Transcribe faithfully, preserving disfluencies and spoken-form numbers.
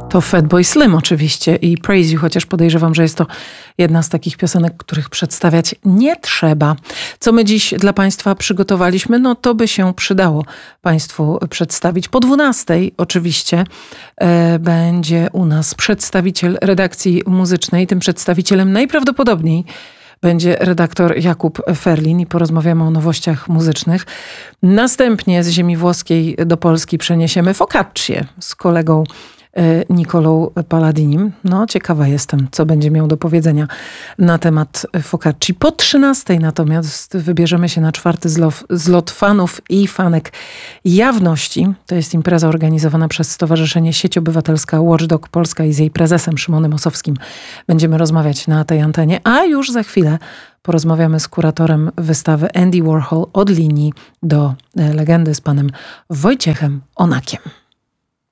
To Fatboy Slim oczywiście i Praise You, chociaż podejrzewam, że jest to jedna z takich piosenek, których przedstawiać nie trzeba. Co my dziś dla Państwa przygotowaliśmy? No to by się przydało Państwu przedstawić. Po dwunastej oczywiście e, będzie u nas przedstawiciel redakcji muzycznej. Tym przedstawicielem najprawdopodobniej będzie redaktor Jakub Ferlin i porozmawiamy o nowościach muzycznych. Następnie z ziemi włoskiej do Polski przeniesiemy Focaccię z kolegą Nicolò Palladinim. No, ciekawa jestem, co będzie miał do powiedzenia na temat Focacci. Po trzynastej natomiast wybierzemy się na czwarty zlot, zlot fanów i fanek jawności. To jest impreza organizowana przez Stowarzyszenie Sieć Obywatelska Watchdog Polska i z jej prezesem Szymonem Osowskim będziemy rozmawiać na tej antenie, a już za chwilę porozmawiamy z kuratorem wystawy Andy Warhol od linii do legendy z panem Wojciechem Onakiem.